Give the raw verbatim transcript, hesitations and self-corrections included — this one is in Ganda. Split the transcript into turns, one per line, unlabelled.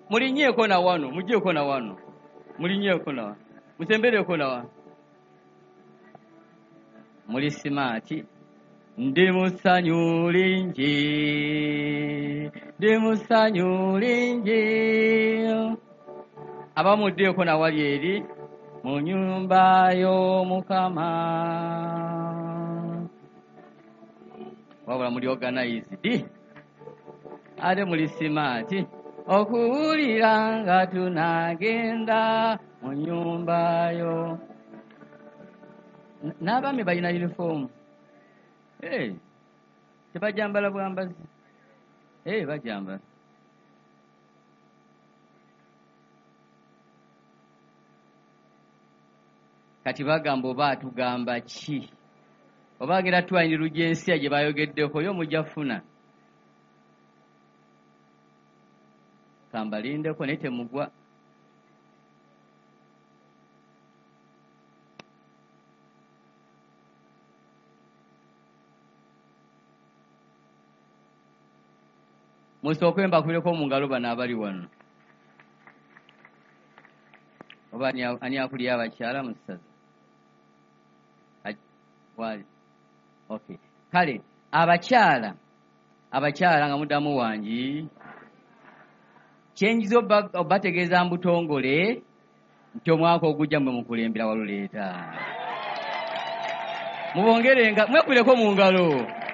mulinyeeko na wano, mujjeeko na wano. Mulinyeeko na wano. Mutembereeko na wano. Muli simaati. Ndi musanyu lingi. Ndi musanyu lingi. Abamuddeeko na wali eri mu nnyumba y'Omukama. Wabula muli organized. Ate muli simaati. Okuwulira nga tunagenda mu nnyumba yo. N'abaami balina uniform. Eh. Tebajambala bwambazi. Eh, bajambala. Kati bagamba oba atugamba ki? Oba agenda twanyira rujensiya gye bayogeddeko yo mujja funa. Kambalindeko naye temugwa. Musooke mbakubireko mu ngalo bano abali wano. Oba ani akulira abakyala mu ssaza? Wali. Okay. Kale, abakyala. Abakyala nga muddamu wangi. Kyenjiza obategeeza mbutongole nti omwaka ogujja mwe mukulembera waluleeta. Mubongerenga, mwekubireko mu ngalo.